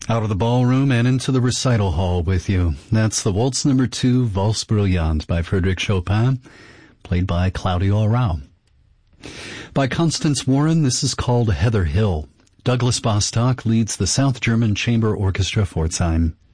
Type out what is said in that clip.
Out of the ballroom and into the recital hall with you. That's the Waltz Number 2, Valse Brillante by Frédéric Chopin, played by Claudio Arrau. By Constance Warren, this is called Heather Hill. Douglas Bostock leads the South German Chamber Orchestra Pforzheim.